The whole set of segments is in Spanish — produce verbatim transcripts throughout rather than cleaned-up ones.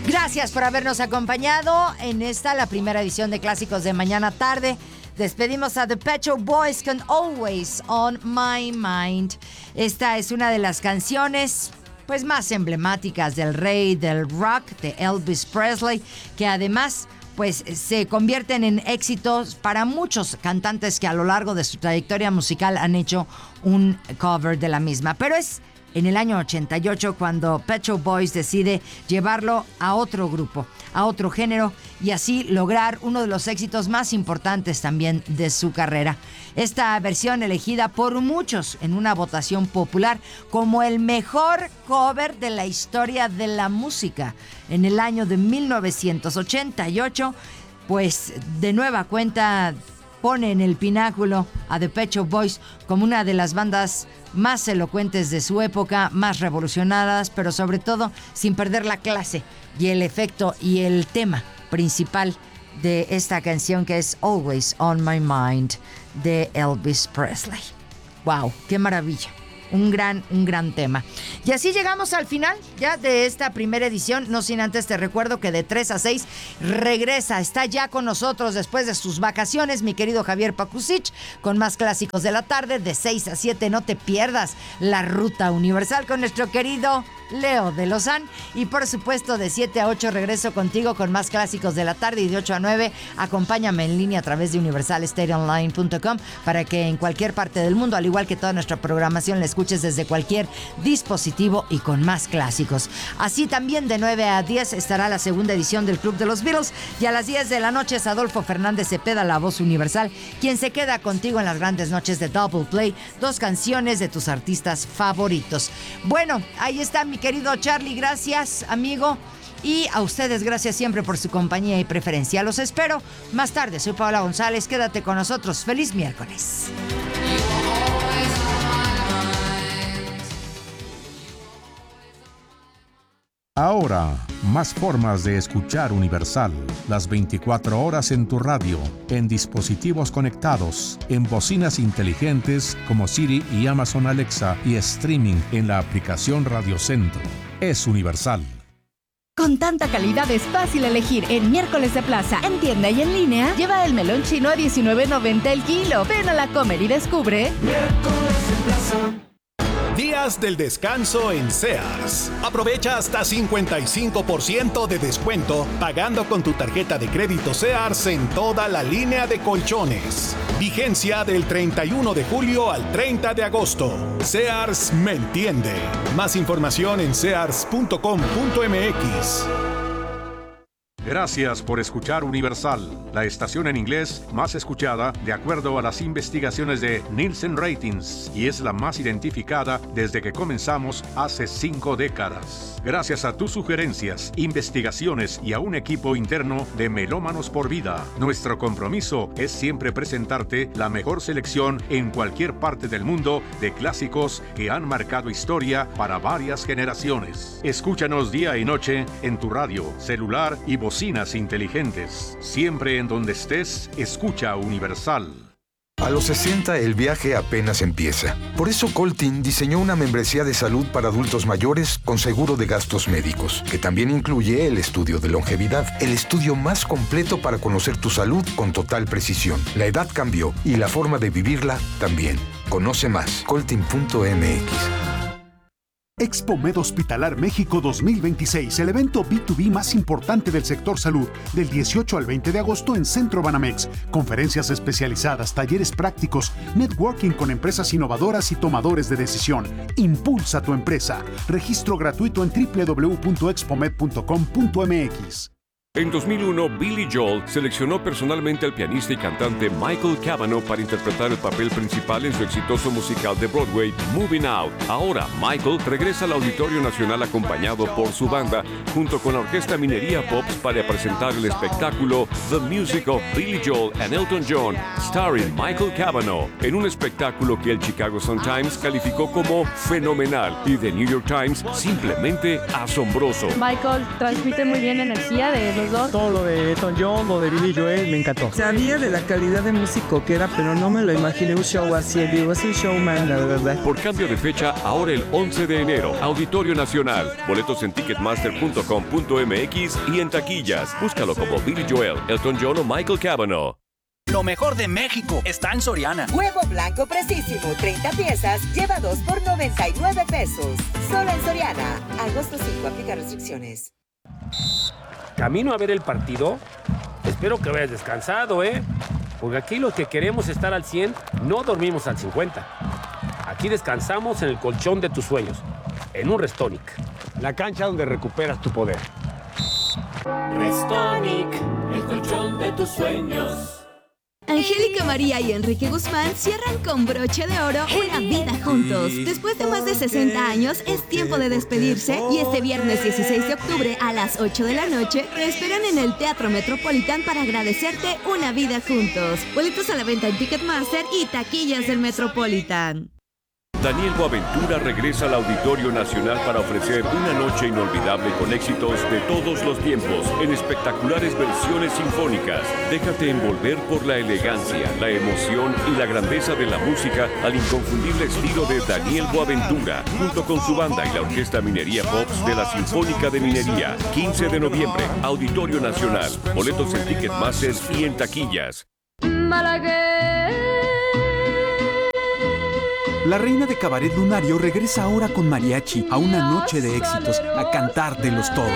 Gracias por habernos acompañado en esta, la primera edición de Clásicos de Mañana Tarde. Despedimos a The Pet Shop Boys con Always on My Mind. Esta es una de las canciones pues más emblemáticas del rey del rock, de Elvis Presley, que además pues se convierten en éxitos para muchos cantantes que a lo largo de su trayectoria musical han hecho un cover de la misma. Pero es en el año ochenta y ocho cuando Pet Shop Boys decide llevarlo a otro grupo, a otro género, y así lograr uno de los éxitos más importantes también de su carrera. Esta versión elegida por muchos en una votación popular como el mejor cover de la historia de la música. En el año de mil novecientos ochenta y ocho, pues de nueva cuenta pone en el pináculo a The Pet Shop Boys como una de las bandas más elocuentes de su época, más revolucionadas, pero sobre todo sin perder la clase y el efecto y el tema principal de esta canción, que es Always on My Mind de Elvis Presley. ¡Wow! ¡Qué maravilla! Un gran, un gran tema. Y así llegamos al final ya de esta primera edición. No sin antes te recuerdo que de tres a seis regresa, está ya con nosotros después de sus vacaciones mi querido Javier Pakusich con más Clásicos de la Tarde. De seis a siete no te pierdas La Ruta Universal con nuestro querido Leo de Lozán. Y por supuesto de siete a ocho regreso contigo con más Clásicos de la Tarde. Y de ocho a nueve acompáñame en línea a través de universal stereo online punto com para que en cualquier parte del mundo, al igual que toda nuestra programación, la escuches desde cualquier dispositivo y con más clásicos. Así también de nueve a diez estará la segunda edición del Club de los Beatles, y a las diez de la noche es Adolfo Fernández Cepeda, la voz universal, quien se queda contigo en las grandes noches de Double Play, dos canciones de tus artistas favoritos. Bueno, ahí está mi querido Charlie, gracias amigo, y a ustedes gracias siempre por su compañía y preferencia. Los espero más tarde. Soy Paola González, quédate con nosotros. Feliz miércoles. Ahora, más formas de escuchar Universal. Las veinticuatro horas en tu radio, en dispositivos conectados, en bocinas inteligentes como Siri y Amazon Alexa, y streaming en la aplicación Radio Centro. Es Universal. Con tanta calidad es fácil elegir en Miércoles de Plaza. En tienda y en línea, lleva el melón chino a diecinueve noventa el kilo. Ven a la Comer y descubre Miércoles de Plaza. Días del descanso en Sears. Aprovecha hasta cincuenta y cinco por ciento de descuento pagando con tu tarjeta de crédito Sears en toda la línea de colchones. Vigencia del treinta y uno de julio al treinta de agosto. Sears me entiende. Más información en sears punto com punto m x. Gracias por escuchar Universal, la estación en inglés más escuchada de acuerdo a las investigaciones de Nielsen Ratings, y es la más identificada desde que comenzamos hace cinco décadas. Gracias a tus sugerencias, investigaciones y a un equipo interno de Melómanos por Vida, nuestro compromiso es siempre presentarte la mejor selección en cualquier parte del mundo de clásicos que han marcado historia para varias generaciones. Escúchanos día y noche en tu radio, celular y bocinas inteligentes. Siempre en donde estés, escucha Universal. A los sesenta el viaje apenas empieza. Por eso Coltin diseñó una membresía de salud para adultos mayores con seguro de gastos médicos, que también incluye el estudio de longevidad, el estudio más completo para conocer tu salud con total precisión. La edad cambió y la forma de vivirla también. Conoce más, coltin punto m x. ExpoMed Hospitalar México dos mil veintiséis, el evento B dos B más importante del sector salud, del dieciocho al veinte de agosto en Centro Banamex. Conferencias especializadas, talleres prácticos, networking con empresas innovadoras y tomadores de decisión. Impulsa tu empresa. Registro gratuito en doble u doble u doble u punto expomed punto com punto m x. En dos mil uno, Billy Joel seleccionó personalmente al pianista y cantante Michael Cavanaugh para interpretar el papel principal en su exitoso musical de Broadway, Moving Out. Ahora, Michael regresa al Auditorio Nacional acompañado por su banda, junto con la Orquesta Minería Pops, para presentar el espectáculo The Music of Billy Joel and Elton John, starring Michael Cavanaugh, en un espectáculo que el Chicago Sun-Times calificó como fenomenal y The New York Times simplemente asombroso. Michael transmite muy bien energía de esos dos. Todo lo de Elton John, lo de Billy Joel, me encantó. Sabía de la calidad de músico que era, pero no me lo imaginé un show así en vivo. Es un showman, la verdad. Por cambio de fecha, ahora el once de enero, Auditorio Nacional. Boletos en ticketmaster punto com punto m x y en taquillas. Búscalo como Billy Joel, Elton John o Michael Cavanaugh. Lo mejor de México está en Soriana. Huevo blanco precisísimo, treinta piezas, lleva dos por noventa y nueve pesos. Solo en Soriana. Agosto cinco, aplica restricciones. Camino a ver el partido. Espero que vayas descansado, ¿eh? Porque aquí los que queremos estar al cien, no dormimos al cincuenta. Aquí descansamos en el colchón de tus sueños, en un Restonic. La cancha donde recuperas tu poder. Restonic, el colchón de tus sueños. Angélica María y Enrique Guzmán cierran con broche de oro una vida juntos. Después de más de sesenta años, es tiempo de despedirse y este viernes dieciséis de octubre a las ocho de la noche te esperan en el Teatro Metropolitan para agradecerte una vida juntos. Boletos a la venta en Ticketmaster y taquillas del Metropolitan. Daniel Boaventura regresa al Auditorio Nacional para ofrecer una noche inolvidable con éxitos de todos los tiempos en espectaculares versiones sinfónicas. Déjate envolver por la elegancia, la emoción y la grandeza de la música al inconfundible estilo de Daniel Boaventura, junto con su banda y la Orquesta Minería Pops de la Sinfónica de Minería. quince de noviembre, Auditorio Nacional. Boletos en Ticketmaster y en taquillas. La reina de cabaret lunario regresa ahora con mariachi a una noche de éxitos, a cantártelos todos.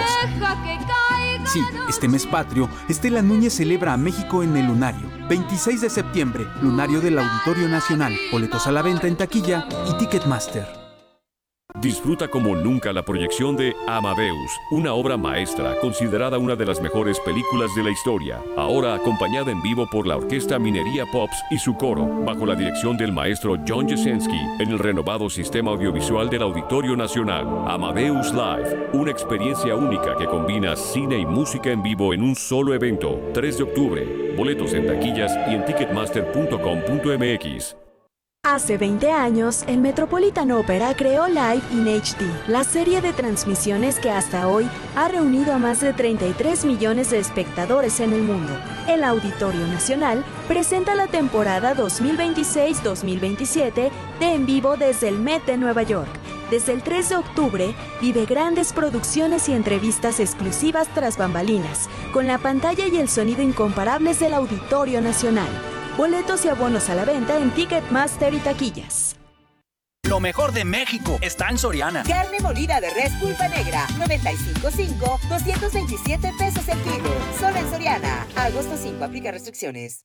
Sí, este mes patrio, Estela Núñez celebra a México en el Lunario. veintiséis de septiembre, Lunario del Auditorio Nacional. Boletos a la venta en taquilla y Ticketmaster. Disfruta como nunca la proyección de Amadeus, una obra maestra considerada una de las mejores películas de la historia, ahora acompañada en vivo por la Orquesta Minería Pops y su coro, bajo la dirección del maestro John Jasenski, en el renovado sistema audiovisual del Auditorio Nacional. Amadeus Live, una experiencia única que combina cine y música en vivo en un solo evento. tres de octubre, boletos en taquillas y en ticketmaster punto com punto m x. Hace veinte años, el Metropolitan Opera creó Live in H D, la serie de transmisiones que hasta hoy ha reunido a más de treinta y tres millones de espectadores en el mundo. El Auditorio Nacional presenta la temporada dos mil veintiséis dos mil veintisiete de En Vivo desde el Met de Nueva York. Desde el tres de octubre, vive grandes producciones y entrevistas exclusivas tras bambalinas, con la pantalla y el sonido incomparables del Auditorio Nacional. Boletos y abonos a la venta en Ticketmaster y taquillas. Lo mejor de México está en Soriana. Carne molida de res pulpa negra, noventa y cinco punto cinco, doscientos veintisiete pesos el kilo. Solo en Soriana. Agosto cinco, aplica restricciones.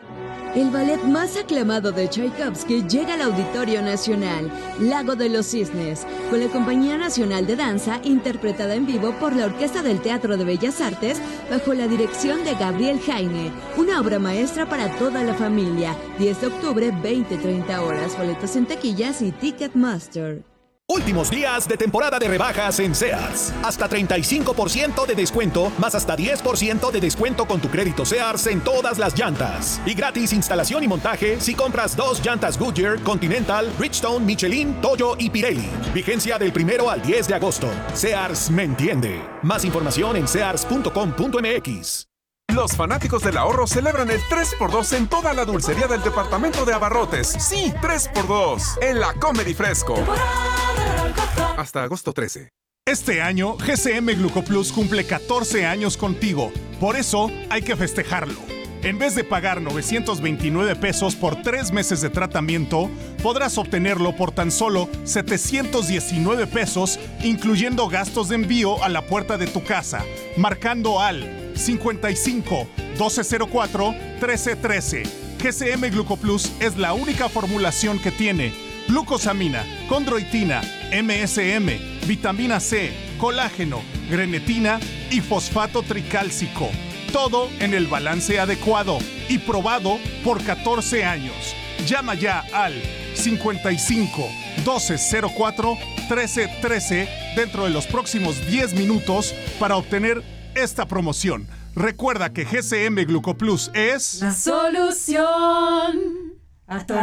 El ballet más aclamado de Tchaikovsky llega al Auditorio Nacional, Lago de los Cisnes, con la Compañía Nacional de Danza, interpretada en vivo por la Orquesta del Teatro de Bellas Artes, bajo la dirección de Gabriel Jaime. Una obra maestra para toda la familia. diez de octubre, veinte a treinta horas. Boletos en taquillas y Ticketmaster. Últimos días de temporada de rebajas en Sears. Hasta treinta y cinco por ciento de descuento, más hasta diez por ciento de descuento con tu crédito Sears en todas las llantas. Y gratis instalación y montaje si compras dos llantas Goodyear, Continental, Bridgestone, Michelin, Toyo y Pirelli. Vigencia del primero al diez de agosto. Sears me entiende. Más información en sears punto com punto m x. Los fanáticos del ahorro celebran el tres por dos en toda la dulcería del departamento de abarrotes. Sí, tres por dos en la Comedy Fresco. Hasta agosto trece. Este año, G C M Glucoplus cumple catorce años contigo. Por eso, hay que festejarlo. En vez de pagar novecientos veintinueve pesos por tres meses de tratamiento, podrás obtenerlo por tan solo setecientos diecinueve pesos, incluyendo gastos de envío a la puerta de tu casa, marcando al cincuenta y cinco, doce cero cuatro, trece trece. G C M Glucoplus es la única formulación que tiene glucosamina, condroitina, M S M, vitamina C, colágeno, grenetina y fosfato tricálcico. Todo en el balance adecuado y probado por catorce años. Llama ya al cincuenta y cinco, doce cero cuatro, trece trece dentro de los próximos diez minutos para obtener esta promoción. Recuerda que G C M Glucoplus es la solución a tu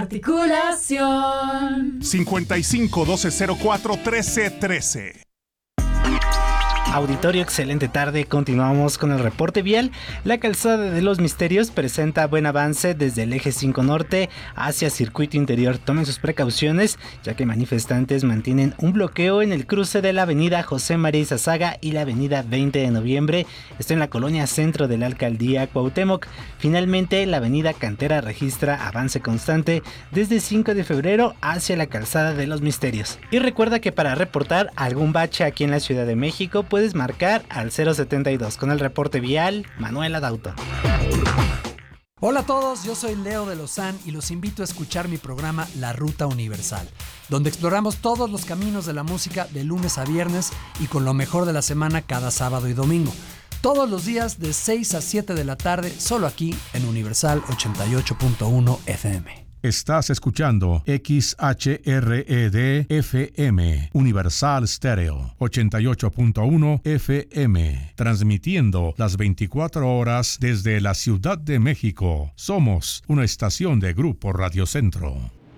articulación. cincuenta y cinco, doce cero cuatro, trece trece. Auditorio, excelente tarde. Continuamos con el reporte vial. La calzada de los Misterios presenta buen avance desde el eje cinco norte hacia circuito interior. Tomen sus precauciones, ya que manifestantes mantienen un bloqueo en el cruce de la avenida José María Izazaga y la avenida veinte de noviembre. Esto en la colonia centro de la alcaldía Cuauhtémoc. Finalmente, la avenida Cantera registra avance constante desde cinco de febrero hacia la calzada de los Misterios. Y recuerda que para reportar algún bache aquí en la Ciudad de México puedes marcar al cero setenta y dos. Con el reporte vial, Manuel Adauto. Hola a todos, yo soy Leo de Lozán y los invito a escuchar mi programa La Ruta Universal, donde exploramos todos los caminos de la música de lunes a viernes y con lo mejor de la semana cada sábado y domingo. Todos los días de seis a siete de la tarde, solo aquí en Universal ochenta y ocho punto uno F M. Estás escuchando X H R E D F M, Universal Stereo, ochenta y ocho punto uno F M, transmitiendo las veinticuatro horas desde la Ciudad de México. Somos una estación de Grupo Radio Centro.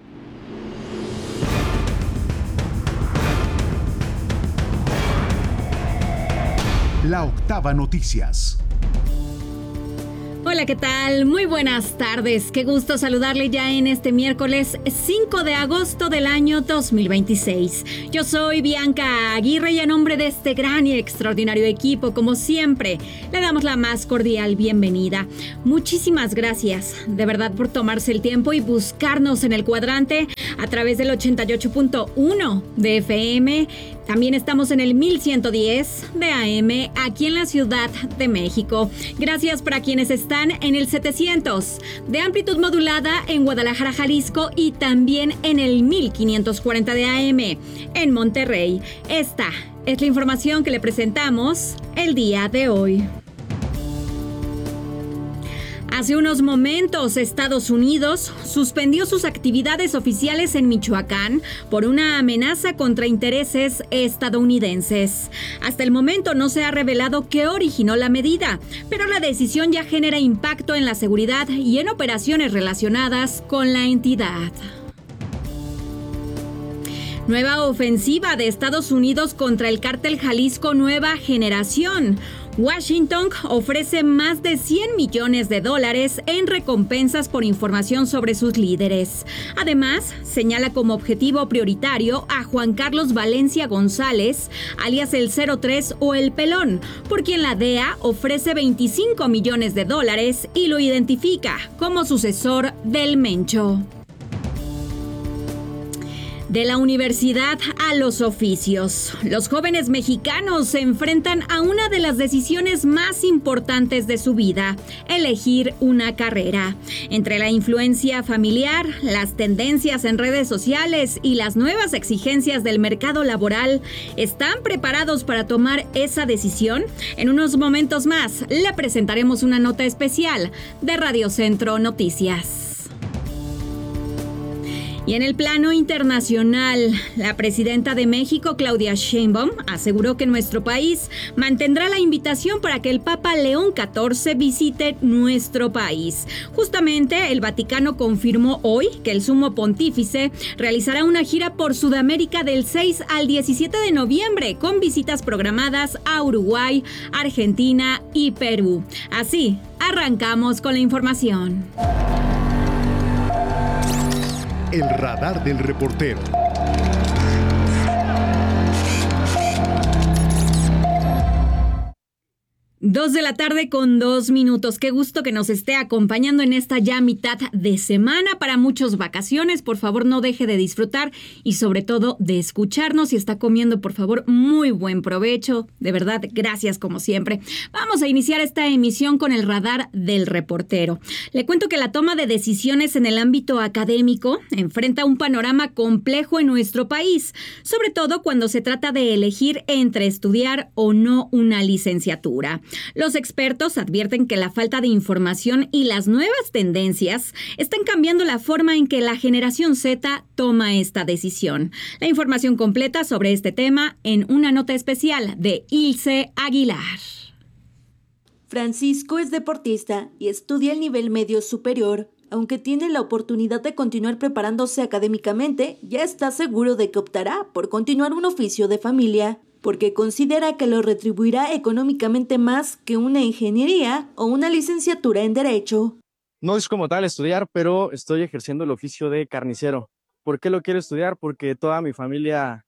La Octava Noticias. Hola, ¿qué tal? Muy buenas tardes. Qué gusto saludarle ya en este miércoles cinco de agosto del año dos mil veintiséis. Yo soy Bianca Aguirre y a nombre de este gran y extraordinario equipo, como siempre, le damos la más cordial bienvenida. Muchísimas gracias, de verdad, por tomarse el tiempo y buscarnos en el cuadrante a través del ochenta y ocho punto uno de F M. También estamos en el mil ciento diez de A M aquí en la Ciudad de México. Gracias para quienes están en el setecientos de amplitud modulada en Guadalajara, Jalisco, y también en el mil quinientos cuarenta de A M en Monterrey. Esta es la información que le presentamos el día de hoy. Hace unos momentos, Estados Unidos suspendió sus actividades oficiales en Michoacán por una amenaza contra intereses estadounidenses. Hasta el momento no se ha revelado qué originó la medida, pero la decisión ya genera impacto en la seguridad y en operaciones relacionadas con la entidad. Nueva ofensiva de Estados Unidos contra el cártel Jalisco Nueva Generación. Washington ofrece más de cien millones de dólares en recompensas por información sobre sus líderes. Además, señala como objetivo prioritario a Juan Carlos Valencia González, alias el cero tres o el Pelón, por quien la D E A ofrece veinticinco millones de dólares y lo identifica como sucesor del Mencho. De la universidad a los oficios, los jóvenes mexicanos se enfrentan a una de las decisiones más importantes de su vida: elegir una carrera. Entre la influencia familiar, las tendencias en redes sociales y las nuevas exigencias del mercado laboral, ¿están preparados para tomar esa decisión? En unos momentos más le presentaremos una nota especial de Radio Centro Noticias. Y en el plano internacional, la presidenta de México, Claudia Sheinbaum, aseguró que nuestro país mantendrá la invitación para que el Papa León catorce visite nuestro país. Justamente, el Vaticano confirmó hoy que el sumo pontífice realizará una gira por Sudamérica del seis al diecisiete de noviembre, con visitas programadas a Uruguay, Argentina y Perú. Así, arrancamos con la información. El radar del reportero. Dos de la tarde con dos minutos. Qué gusto que nos esté acompañando en esta ya mitad de semana. Para muchos vacaciones, por favor no deje de disfrutar y sobre todo de escucharnos. Si está comiendo, por favor, muy buen provecho. De verdad, gracias como siempre. Vamos a iniciar esta emisión con el radar del reportero. Le cuento que la toma de decisiones en el ámbito académico enfrenta un panorama complejo en nuestro país, sobre todo cuando se trata de elegir entre estudiar o no una licenciatura. Los expertos advierten que la falta de información y las nuevas tendencias están cambiando la forma en que la generación Z toma esta decisión. La información completa sobre este tema en una nota especial de Ilse Aguilar. Francisco es deportista y estudia el nivel medio superior. Aunque tiene la oportunidad de continuar preparándose académicamente, ya está seguro de que optará por continuar un oficio de familia. porque considera que lo retribuirá económicamente más que una ingeniería o una licenciatura en Derecho. No es como tal estudiar, pero estoy ejerciendo el oficio de carnicero. ¿Por qué lo quiero estudiar? Porque toda mi familia,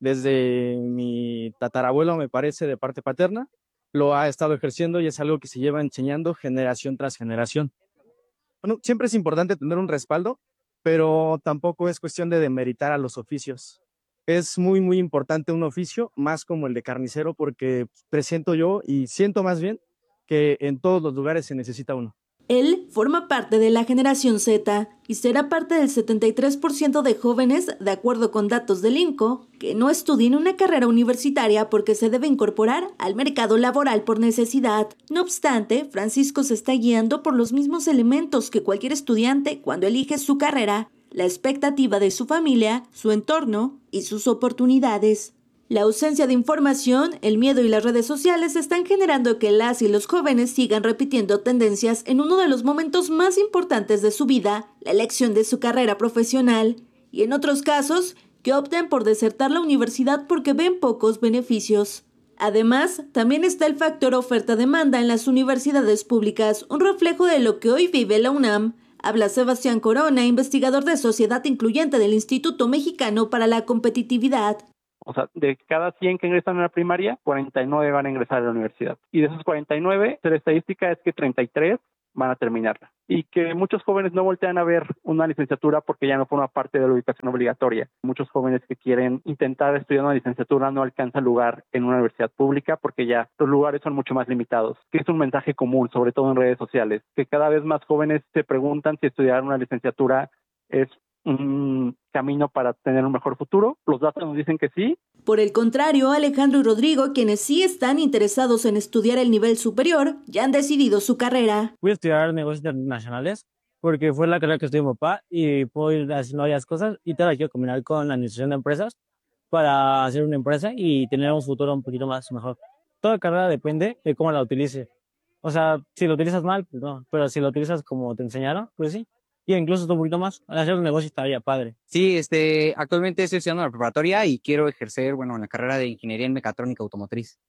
desde mi tatarabuelo, me parece, de parte paterna, lo ha estado ejerciendo y es algo que se lleva enseñando generación tras generación. Bueno, siempre es importante tener un respaldo, pero tampoco es cuestión de demeritar a los oficios. Es muy, muy importante un oficio, más como el de carnicero, porque presiento yo y siento más bien que en todos los lugares se necesita uno. Él forma parte de la generación Z y será parte del setenta y tres por ciento de jóvenes, de acuerdo con datos del INCO, que no estudien una carrera universitaria porque se debe incorporar al mercado laboral por necesidad. No obstante, Francisco se está guiando por los mismos elementos que cualquier estudiante cuando elige su carrera: la expectativa de su familia, su entorno y sus oportunidades. La ausencia de información, el miedo y las redes sociales están generando que las y los jóvenes sigan repitiendo tendencias en uno de los momentos más importantes de su vida, la elección de su carrera profesional, y en otros casos, que opten por desertar la universidad porque ven pocos beneficios. Además, también está el factor oferta-demanda en las universidades públicas, un reflejo de lo que hoy vive la UNAM. Habla Sebastián Corona, investigador de Sociedad Incluyente del Instituto Mexicano para la Competitividad. O sea, de cada cien que ingresan a la primaria, cuarenta y nueve van a ingresar a la universidad. Y de esos cuarenta y nueve, la estadística es que treinta y tres van a terminarla. Y que muchos jóvenes no voltean a ver una licenciatura porque ya no forma parte de la educación obligatoria. Muchos jóvenes que quieren intentar estudiar una licenciatura no alcanzan lugar en una universidad pública porque ya los lugares son mucho más limitados. Que es un mensaje común, sobre todo en redes sociales, que cada vez más jóvenes se preguntan si estudiar una licenciatura es un camino para tener un mejor futuro. Los datos nos dicen que sí. Por el contrario, Alejandro y Rodrigo, quienes sí están interesados en estudiar el nivel superior, ya han decidido su carrera. Voy a estudiar negocios internacionales porque fue la carrera que estudió mi papá y puedo ir haciendo varias cosas y te la quiero combinar con la administración de empresas para hacer una empresa y tener un futuro un poquito más mejor. Toda carrera depende de cómo la utilice. O sea, si lo utilizas mal, pues no, pero si lo utilizas como te enseñaron, pues sí. Y incluso un poquito más, hacer un negocio estaría padre. Sí, este, actualmente estoy estudiando en la preparatoria y quiero ejercer, bueno, en la carrera de Ingeniería en Mecatrónica Automotriz.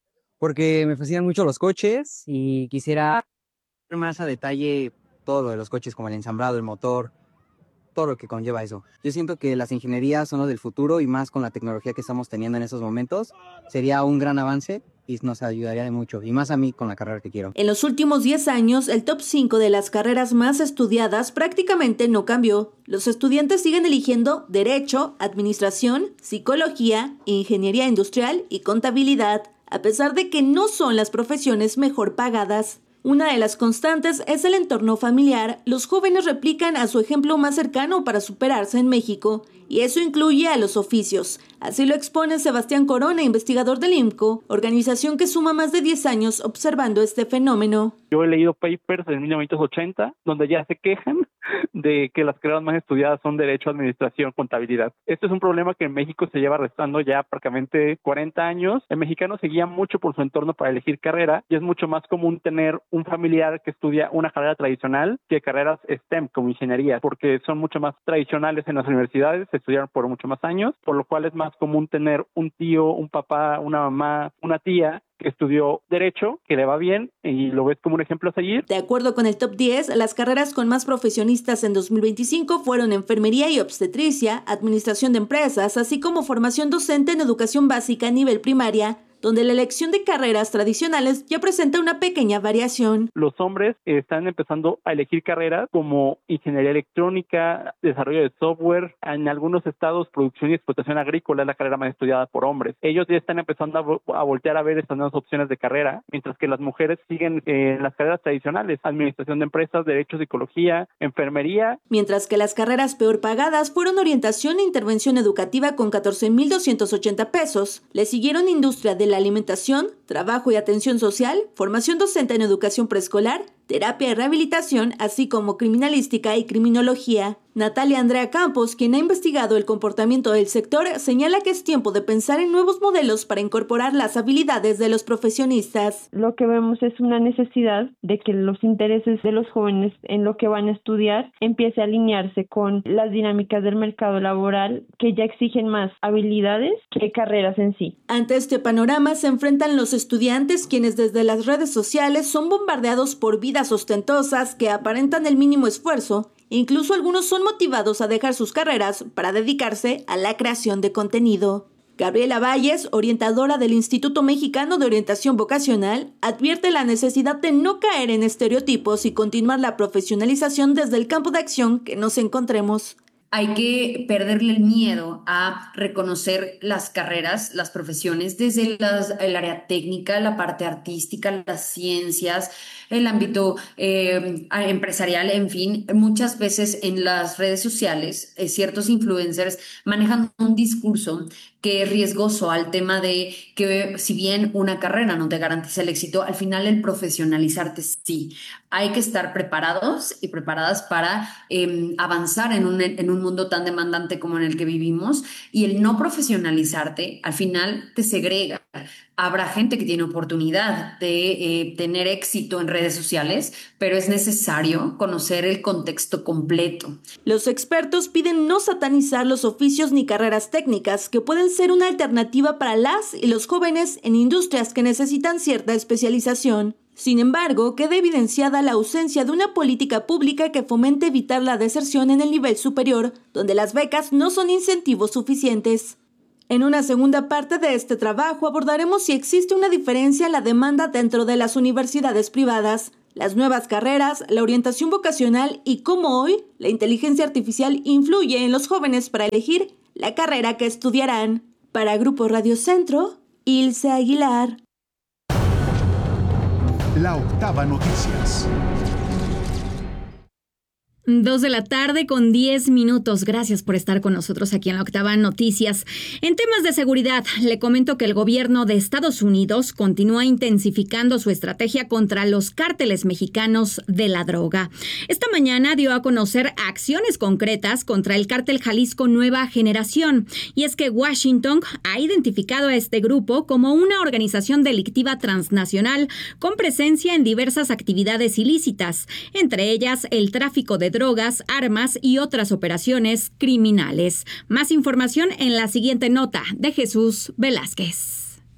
Porque me fascinan mucho los coches y quisiera ver más a detalle todo lo de los coches, como el ensamblado, el motor, todo lo que conlleva eso. Yo siento que las ingenierías son lo del futuro y más con la tecnología que estamos teniendo en esos momentos, sería un gran avance y nos ayudaría de mucho, y más a mí con la carrera que quiero. En los últimos diez años, el top cinco de las carreras más estudiadas prácticamente no cambió. Los estudiantes siguen eligiendo Derecho, Administración, Psicología, Ingeniería Industrial y Contabilidad, a pesar de que no son las profesiones mejor pagadas. Una de las constantes es el entorno familiar. Los jóvenes replican a su ejemplo más cercano para superarse en México, y eso incluye a los oficios. Así lo expone Sebastián Corona, investigador del IMCO, organización que suma más de diez años observando este fenómeno. Yo he leído papers en mil novecientos ochenta donde ya se quejan de que las carreras más estudiadas son Derecho, Administración, Contabilidad. Este es un problema que en México se lleva arrastrando ya prácticamente cuarenta años. El mexicano se guía mucho por su entorno para elegir carrera y es mucho más común tener un familiar que estudia una carrera tradicional que carreras STEM como ingeniería, porque son mucho más tradicionales en las universidades, se estudiaron por mucho más años, por lo cual es más común tener un tío, un papá, una mamá, una tía que estudió Derecho, que le va bien y lo ves como un ejemplo a seguir. De acuerdo con el top diez, las carreras con más profesionistas en dos mil veinticinco fueron Enfermería y Obstetricia, Administración de Empresas, así como Formación Docente en Educación Básica a nivel primaria, donde la elección de carreras tradicionales ya presenta una pequeña variación. Los hombres están empezando a elegir carreras como ingeniería electrónica, desarrollo de software, en algunos estados producción y explotación agrícola es la carrera más estudiada por hombres. Ellos ya están empezando a, vo- a voltear a ver estas nuevas opciones de carrera, mientras que las mujeres siguen eh, en las carreras tradicionales, administración de empresas, derecho, psicología, enfermería. Mientras que las carreras peor pagadas fueron orientación e intervención educativa con catorce mil doscientos ochenta pesos. Le siguieron industria de la alimentación, trabajo y atención social, formación docente en educación preescolar, terapia y rehabilitación, así como criminalística y criminología. Natalia Andrea Campos, quien ha investigado el comportamiento del sector, señala que es tiempo de pensar en nuevos modelos para incorporar las habilidades de los profesionistas. Lo que vemos es una necesidad de que los intereses de los jóvenes en lo que van a estudiar empiece a alinearse con las dinámicas del mercado laboral, que ya exigen más habilidades que carreras en sí. Ante este panorama se enfrentan los estudiantes, quienes desde las redes sociales son bombardeados por vidas ostentosas que aparentan el mínimo esfuerzo. Incluso algunos son motivados a dejar sus carreras para dedicarse a la creación de contenido. Gabriela Valles, orientadora del Instituto Mexicano de Orientación Vocacional, advierte la necesidad de no caer en estereotipos y continuar la profesionalización desde el campo de acción que nos encontremos. Hay que perderle el miedo a reconocer las carreras, las profesiones, desde las, el área técnica, la parte artística, las ciencias, el ámbito eh, empresarial, en fin. Muchas veces en las redes sociales, eh, ciertos influencers manejan un discurso que es riesgoso al tema de que si bien una carrera no te garantiza el éxito, al final el profesionalizarte sí. Hay que estar preparados y preparadas para eh, avanzar en un, en un mundo tan demandante como en el que vivimos, y el no profesionalizarte al final te segrega. Habrá gente que tiene oportunidad de eh, tener éxito en redes sociales, pero es necesario conocer el contexto completo. Los expertos piden no satanizar los oficios ni carreras técnicas que pueden ser una alternativa para las y los jóvenes en industrias que necesitan cierta especialización. Sin embargo, queda evidenciada la ausencia de una política pública que fomente evitar la deserción en el nivel superior, donde las becas no son incentivos suficientes. En una segunda parte de este trabajo abordaremos si existe una diferencia en la demanda dentro de las universidades privadas, las nuevas carreras, la orientación vocacional y cómo hoy la inteligencia artificial influye en los jóvenes para elegir la carrera que estudiarán. Para Grupo Radio Centro, Ilse Aguilar. La Octava Noticias. Dos de la tarde con diez minutos. Gracias por estar con nosotros aquí en la Octava Noticias. En temas de seguridad, le comento que el gobierno de Estados Unidos continúa intensificando su estrategia contra los cárteles mexicanos de la droga. Esta mañana dio a conocer acciones concretas contra el cártel Jalisco Nueva Generación. Y es que Washington ha identificado a este grupo como una organización delictiva transnacional con presencia en diversas actividades ilícitas, entre ellas el tráfico de drogas, drogas, armas y otras operaciones criminales. Más información en la siguiente nota de Jesús Velázquez.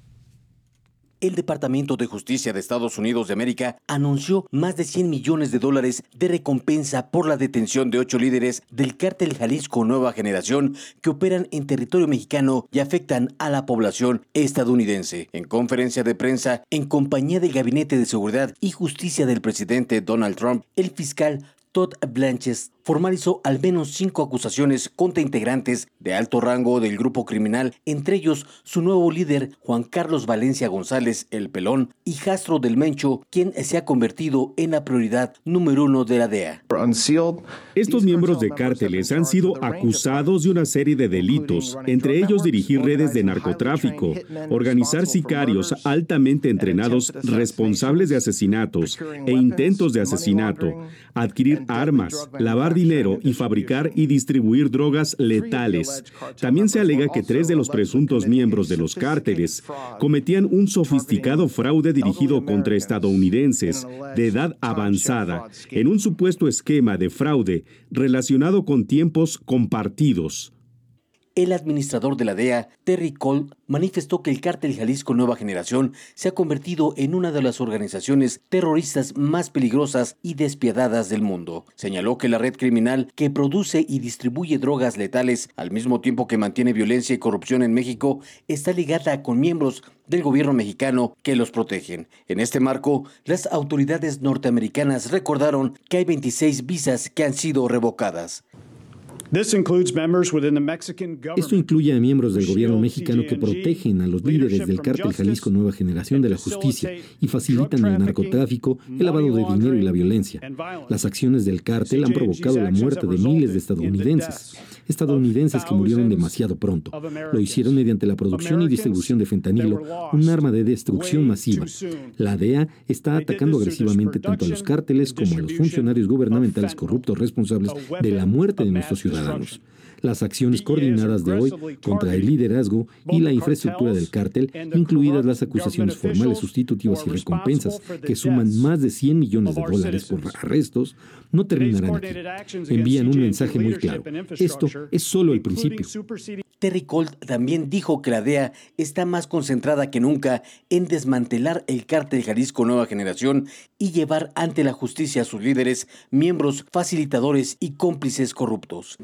El Departamento de Justicia de Estados Unidos de América anunció más de cien millones de dólares de recompensa por la detención de ocho líderes del cártel Jalisco Nueva Generación que operan en territorio mexicano y afectan a la población estadounidense. En conferencia de prensa, en compañía del Gabinete de Seguridad y Justicia del presidente Donald Trump, el fiscal Todd Blanches formalizó al menos cinco acusaciones contra integrantes de alto rango del grupo criminal, entre ellos su nuevo líder Juan Carlos Valencia González El Pelón, hijastro del Mencho, quien se ha convertido en la prioridad número uno de la D E A. Estos miembros de cárteles han sido acusados de una serie de delitos, entre ellos dirigir redes de narcotráfico, organizar sicarios altamente entrenados responsables de asesinatos e intentos de asesinato, adquirir armas, lavar dinero y fabricar y distribuir drogas letales. También se alega que tres de los presuntos miembros de los cárteles cometían un sofisticado fraude dirigido contra estadounidenses de edad avanzada en un supuesto esquema de fraude relacionado con tiempos compartidos. El administrador de la D E A, Terry Cole, manifestó que el cártel Jalisco Nueva Generación se ha convertido en una de las organizaciones terroristas más peligrosas y despiadadas del mundo. Señaló que la red criminal que produce y distribuye drogas letales al mismo tiempo que mantiene violencia y corrupción en México está ligada con miembros del gobierno mexicano que los protegen. En este marco, las autoridades norteamericanas recordaron que hay veintiséis visas que han sido revocadas. Esto incluye a miembros del gobierno mexicano que protegen a los líderes del cártel Jalisco Nueva Generación de la Justicia y facilitan el narcotráfico, el lavado de dinero y la violencia. Las acciones del cártel han provocado la muerte de miles de estadounidenses. Estadounidenses que murieron demasiado pronto. Lo hicieron mediante la producción y distribución de fentanilo, un arma de destrucción masiva. La D E A está atacando agresivamente tanto a los cárteles como a los funcionarios gubernamentales corruptos responsables de la muerte de nuestros ciudadanos. Las acciones coordinadas de hoy contra el liderazgo y la infraestructura del cártel, incluidas las acusaciones formales sustitutivas y recompensas que suman más de cien millones de dólares por arrestos, no terminarán aquí. Envían un mensaje muy claro. Esto es solo el principio. Terry Colt también dijo que la D E A está más concentrada que nunca en desmantelar el cártel Jalisco Nueva Generación y llevar ante la justicia a sus líderes, miembros, facilitadores y cómplices corruptos.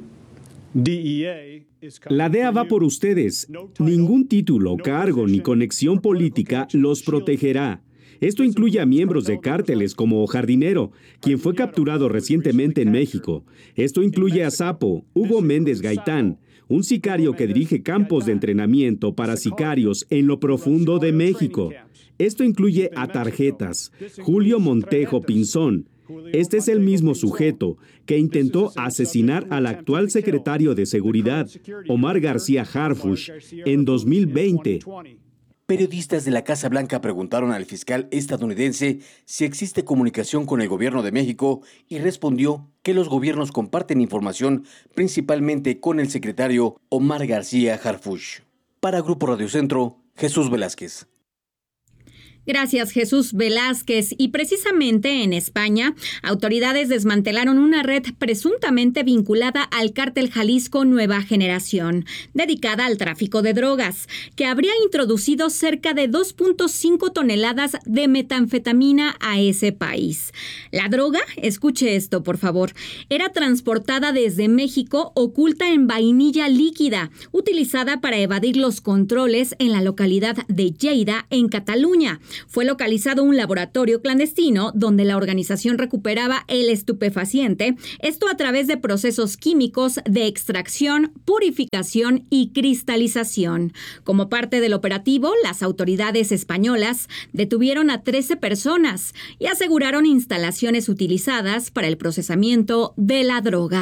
La D E A va por ustedes. Ningún título, cargo ni conexión política los protegerá. Esto incluye a miembros de cárteles como Jardinero, quien fue capturado recientemente en México. Esto incluye a Sapo, Hugo Méndez Gaitán, un sicario que dirige campos de entrenamiento para sicarios en lo profundo de México. Esto incluye a Tarjetas, Julio Montejo Pinzón. Este es el mismo sujeto que intentó asesinar al actual secretario de Seguridad, Omar García Harfuch, en dos mil veinte. Periodistas de la Casa Blanca preguntaron al fiscal estadounidense si existe comunicación con el gobierno de México y respondió que los gobiernos comparten información principalmente con el secretario Omar García Harfuch. Para Grupo Radio Centro, Jesús Velázquez. Gracias, Jesús Velázquez. Y precisamente en España, autoridades desmantelaron una red presuntamente vinculada al cártel Jalisco Nueva Generación, dedicada al tráfico de drogas, que habría introducido cerca de dos punto cinco toneladas de metanfetamina a ese país. La droga, escuche esto por favor, era transportada desde México oculta en vainilla líquida, utilizada para evadir los controles en la localidad de Lleida, en Cataluña. Fue localizado un laboratorio clandestino donde la organización recuperaba el estupefaciente, esto a través de procesos químicos de extracción, purificación y cristalización. Como parte del operativo, las autoridades españolas detuvieron a trece personas y aseguraron instalaciones utilizadas para el procesamiento de la droga.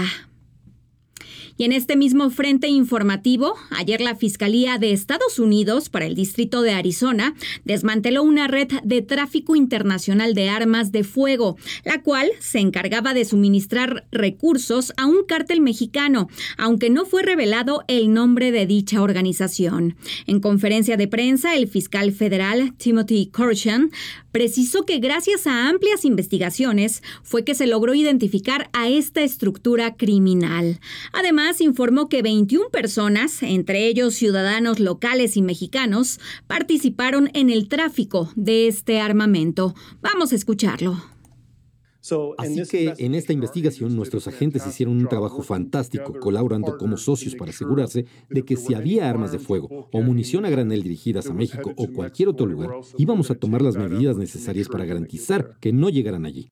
Y en este mismo frente informativo, ayer la Fiscalía de Estados Unidos para el Distrito de Arizona desmanteló una red de tráfico internacional de armas de fuego, la cual se encargaba de suministrar recursos a un cártel mexicano, aunque no fue revelado el nombre de dicha organización. En conferencia de prensa, el fiscal federal Timothy Corchan precisó que gracias a amplias investigaciones fue que se logró identificar a esta estructura criminal. Además, informó que veintiuna personas, entre ellos ciudadanos locales y mexicanos, participaron en el tráfico de este armamento. Vamos a escucharlo. Así que en esta investigación nuestros agentes hicieron un trabajo fantástico, colaborando como socios para asegurarse de que si había armas de fuego o munición a granel dirigidas a México o cualquier otro lugar, íbamos a tomar las medidas necesarias para garantizar que no llegaran allí.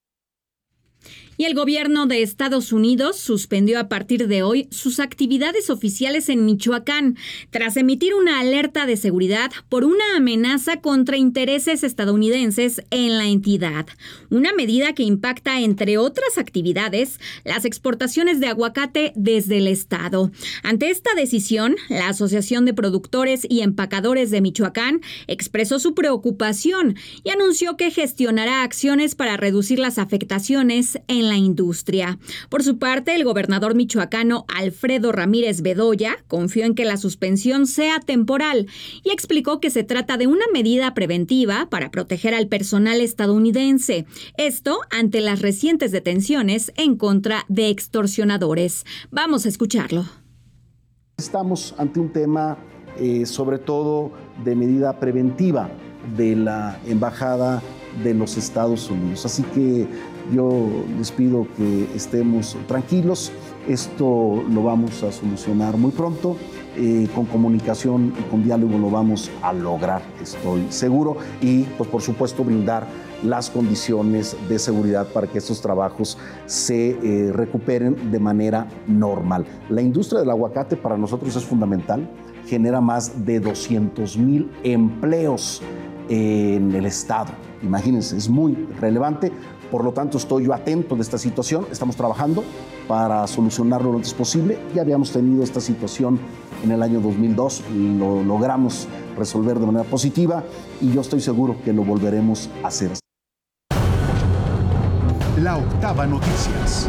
Y el gobierno de Estados Unidos suspendió a partir de hoy sus actividades oficiales en Michoacán, tras emitir una alerta de seguridad por una amenaza contra intereses estadounidenses en la entidad. Una medida que impacta, entre otras actividades, las exportaciones de aguacate desde el estado. Ante esta decisión, la Asociación de Productores y Empacadores de Michoacán expresó su preocupación y anunció que gestionará acciones para reducir las afectaciones en la industria. Por su parte, el gobernador michoacano Alfredo Ramírez Bedoya confió en que la suspensión sea temporal y explicó que se trata de una medida preventiva para proteger al personal estadounidense. Esto ante las recientes detenciones en contra de extorsionadores. Vamos a escucharlo. Estamos ante un tema eh, sobre todo de medida preventiva de la Embajada de los Estados Unidos. Así que yo les pido que estemos tranquilos. Esto lo vamos a solucionar muy pronto eh, con comunicación y con diálogo lo vamos a lograr, estoy seguro, y pues por supuesto brindar las condiciones de seguridad para que estos trabajos se eh, recuperen de manera normal. La industria del aguacate para nosotros es fundamental, genera más de doscientos mil empleos en el estado. Imagínense, es muy relevante. Por lo tanto, estoy yo atento de esta situación. Estamos trabajando para solucionarlo lo antes posible. Ya habíamos tenido esta situación en el año dos mil dos, lo logramos resolver de manera positiva y yo estoy seguro que lo volveremos a hacer. La octava noticias.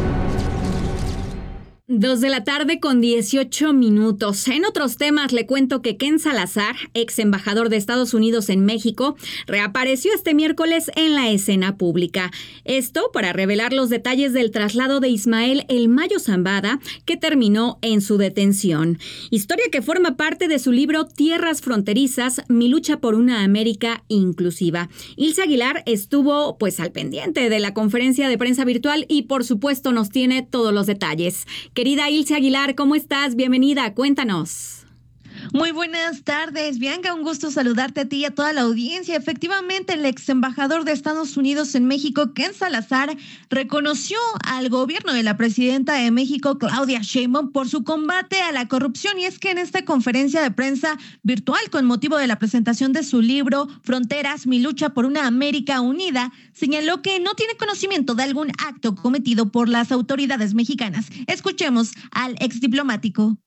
Dos de la tarde con dieciocho minutos. En otros temas le cuento que Ken Salazar, ex embajador de Estados Unidos en México, reapareció este miércoles en la escena pública. Esto para revelar los detalles del traslado de Ismael El Mayo Zambada, que terminó en su detención. Historia que forma parte de su libro Tierras Fronterizas, mi lucha por una América inclusiva. Ilse Aguilar estuvo pues al pendiente de la conferencia de prensa virtual y por supuesto nos tiene todos los detalles. Querida Ilse Aguilar, ¿cómo estás? Bienvenida, cuéntanos. Muy buenas tardes, Bianca, un gusto saludarte a ti y a toda la audiencia. Efectivamente, el ex embajador de Estados Unidos en México, Ken Salazar, reconoció al gobierno de la presidenta de México, Claudia Sheinbaum, por su combate a la corrupción. Y es que en esta conferencia de prensa virtual con motivo de la presentación de su libro Fronteras, mi lucha por una América unida, señaló que no tiene conocimiento de algún acto cometido por las autoridades mexicanas. Escuchemos al ex diplomático.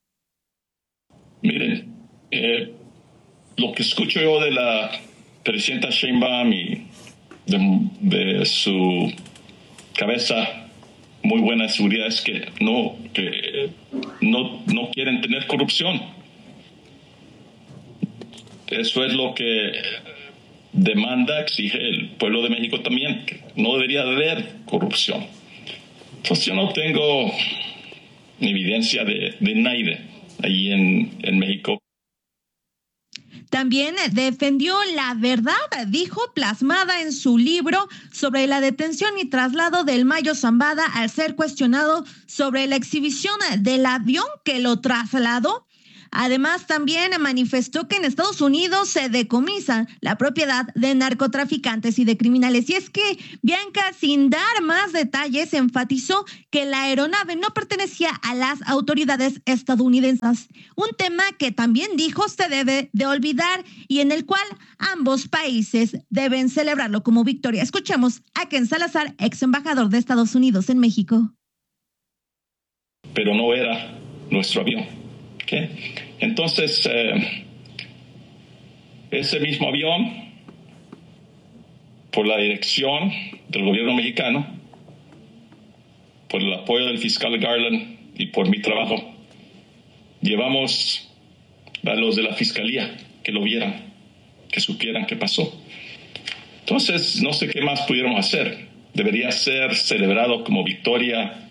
Miren, eh, lo que escucho yo de la presidenta Sheinbaum y de, de su cabeza muy buena de seguridad es que no, que no, no quieren tener corrupción. Eso es lo que demanda, exige el pueblo de México también, que no debería haber corrupción. Entonces yo no tengo evidencia de, de nadie allí en, en México. También defendió la verdad, dijo, plasmada en su libro sobre la detención y traslado del Mayo Zambada al ser cuestionado sobre la exhibición del avión que lo trasladó. Además, también manifestó que en Estados Unidos se decomisa la propiedad de narcotraficantes y de criminales. Y es que Bianca, sin dar más detalles, enfatizó que la aeronave no pertenecía a las autoridades estadounidenses. Un tema que también dijo se debe de olvidar y en el cual ambos países deben celebrarlo como victoria. Escuchemos a Ken Salazar, ex embajador de Estados Unidos en México. Pero no era nuestro avión. ¿Okay? Entonces, eh, ese mismo avión, por la dirección del gobierno mexicano, por el apoyo del fiscal Garland y por mi trabajo, llevamos a los de la fiscalía que lo vieran, que supieran qué pasó. Entonces, no sé qué más pudiéramos hacer. Debería ser celebrado como victoria.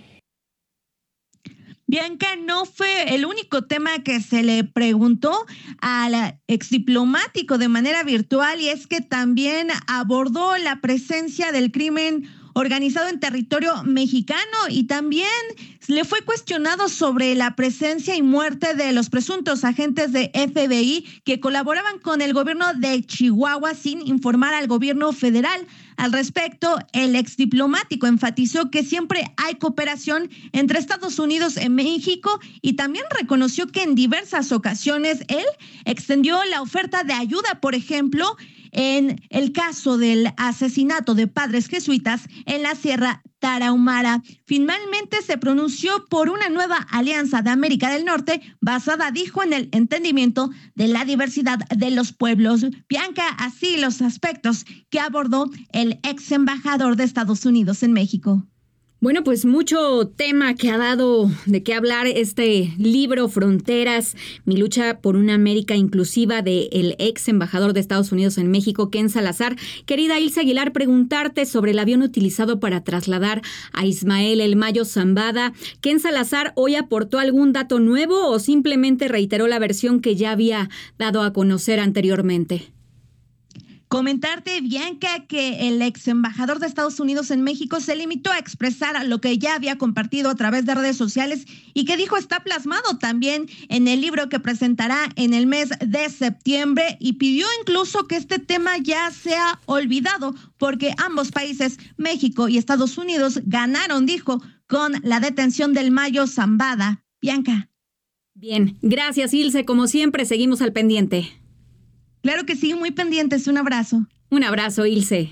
Bianca, no fue el único tema que se le preguntó al exdiplomático de manera virtual y es que también abordó la presencia del crimen organizado en territorio mexicano y también le fue cuestionado sobre la presencia y muerte de los presuntos agentes de F B I que colaboraban con el gobierno de Chihuahua sin informar al gobierno federal. Al respecto, el exdiplomático enfatizó que siempre hay cooperación entre Estados Unidos y México y también reconoció que en diversas ocasiones él extendió la oferta de ayuda, por ejemplo, en el caso del asesinato de padres jesuitas en la Sierra Tarahumara. Finalmente se pronunció por una nueva alianza de América del Norte basada, dijo, en el entendimiento de la diversidad de los pueblos. Bianca, así los aspectos que abordó el ex embajador de Estados Unidos en México. Bueno, pues mucho tema que ha dado de qué hablar este libro Fronteras, mi lucha por una América inclusiva, de el ex embajador de Estados Unidos en México, Ken Salazar. Querida Ilse Aguilar, preguntarte sobre el avión utilizado para trasladar a Ismael El Mayo Zambada. ¿Ken Salazar hoy aportó algún dato nuevo o simplemente reiteró la versión que ya había dado a conocer anteriormente? Comentarte, Bianca, que el ex embajador de Estados Unidos en México se limitó a expresar lo que ya había compartido a través de redes sociales y que dijo está plasmado también en el libro que presentará en el mes de septiembre, y pidió incluso que este tema ya sea olvidado porque ambos países, México y Estados Unidos, ganaron, dijo, con la detención del Mayo Zambada. Bianca. Bien, gracias, Ilse. Como siempre, seguimos al pendiente. Claro que sí, muy pendientes. Un abrazo. Un abrazo, Ilse.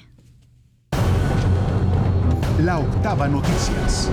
La Octava Noticias.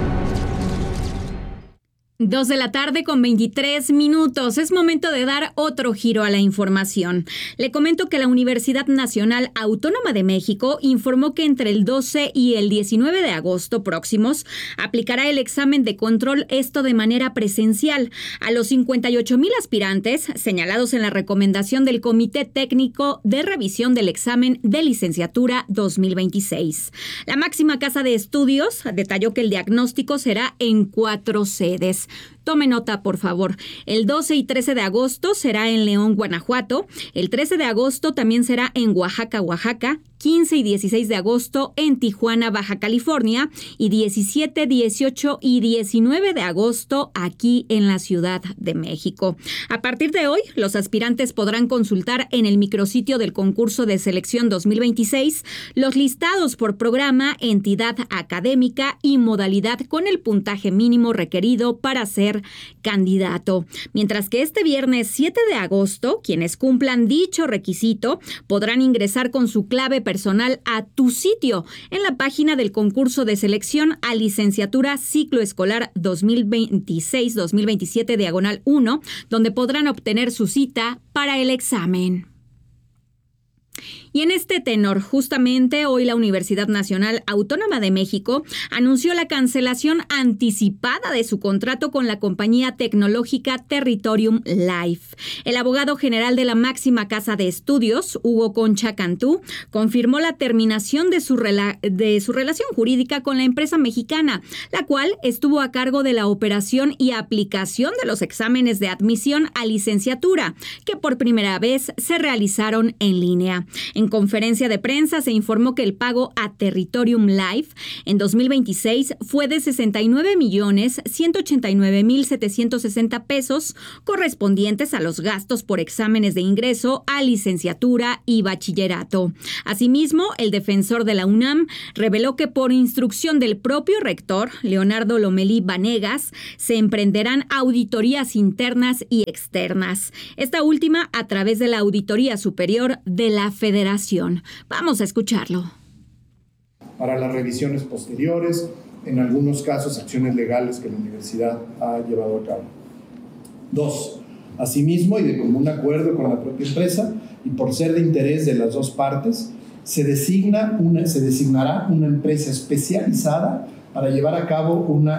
Dos de la tarde con veintitrés minutos. Es momento de dar otro giro a la información. Le comento que la Universidad Nacional Autónoma de México informó que entre el doce y el diecinueve de agosto próximos aplicará el examen de control, esto de manera presencial, a los cincuenta y ocho mil aspirantes señalados en la recomendación del Comité Técnico de Revisión del Examen de Licenciatura dos mil veintiséis. La máxima casa de estudios detalló que el diagnóstico será en cuatro sedes. Tome nota, por favor. El doce y trece de agosto será en León, Guanajuato. El trece de agosto también será en Oaxaca, Oaxaca. quince y dieciséis de agosto en Tijuana, Baja California. Y diecisiete, dieciocho y diecinueve de agosto aquí en la Ciudad de México. A partir de hoy, los aspirantes podrán consultar en el micrositio del concurso de selección dos mil veintiséis los listados por programa, entidad académica y modalidad con el puntaje mínimo requerido para ser candidato. Mientras que este viernes siete de agosto, quienes cumplan dicho requisito podrán ingresar con su clave personal a Tu Sitio en la página del concurso de selección a licenciatura ciclo escolar dos mil veintiséis dos mil veintisiete diagonal uno, donde podrán obtener su cita para el examen. Y en este tenor, justamente hoy la Universidad Nacional Autónoma de México anunció la cancelación anticipada de su contrato con la compañía tecnológica Territorium Life. El abogado general de la máxima casa de estudios, Hugo Concha Cantú, confirmó la terminación de su, rela- de su relación jurídica con la empresa mexicana, la cual estuvo a cargo de la operación y aplicación de los exámenes de admisión a licenciatura, que por primera vez se realizaron en línea. En conferencia de prensa se informó que el pago a Territorium Life en dos mil veintiséis fue de sesenta y nueve millones ciento ochenta y nueve mil setecientos sesenta pesos, correspondientes a los gastos por exámenes de ingreso a licenciatura y bachillerato. Asimismo, el defensor de la UNAM reveló que por instrucción del propio rector, Leonardo Lomelí Vanegas, se emprenderán auditorías internas y externas. Esta última a través de la Auditoría Superior de la Federación. Vamos a escucharlo. Para las revisiones posteriores, en algunos casos acciones legales que la universidad ha llevado a cabo. Dos, asimismo y de común acuerdo con la propia empresa y por ser de interés de las dos partes, se, designa una, se designará una empresa especializada para llevar a cabo una